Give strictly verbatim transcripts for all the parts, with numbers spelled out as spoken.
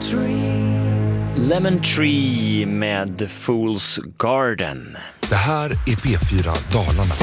Lemon Tree med Fool's Garden. Det här är P fyra Dalarna.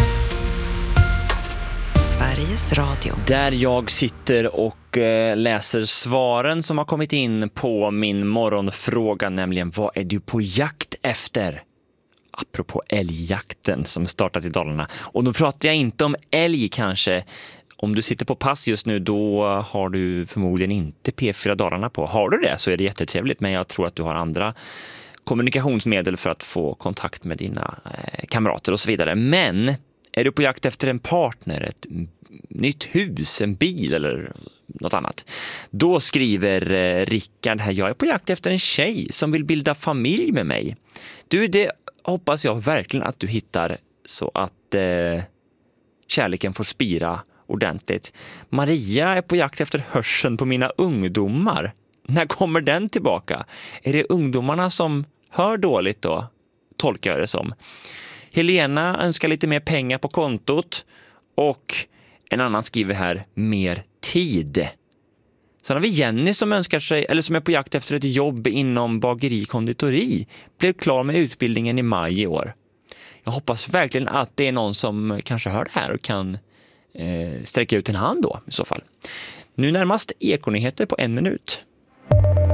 Sveriges Radio. Där jag sitter och eh, läser svaren som har kommit in på min morgonfråga, nämligen vad är du på jakt efter? Apropå älgjakten som startat i Dalarna. Och då pratar jag inte om älg kanske. Om du sitter på pass just nu, då har du förmodligen inte P fyra Dalarna på. Har du det så är det jättetrevligt, men jag tror att du har andra kommunikationsmedel för att få kontakt med dina eh, kamrater och så vidare. Men är du på jakt efter en partner, ett nytt hus, en bil eller något annat, då skriver eh, Rickard här: jag är på jakt efter en tjej som vill bilda familj med mig. Du, det hoppas jag verkligen att du hittar, så att eh, kärleken får spira ordentligt. Maria är på jakt efter hörseln på mina ungdomar. När kommer den tillbaka? Är det ungdomarna som hör dåligt då? Tolkar jag det som. Helena önskar lite mer pengar på kontot. Och en annan skriver här: mer tid. Sen har vi Jenny som önskar sig, eller som är på jakt efter ett jobb inom bageri konditori. Blev klar med utbildningen i maj i år. Jag hoppas verkligen att det är någon som kanske hör det här och kan eh, sträcka ut en hand då i så fall. Nu närmast ekonyheter på en minut.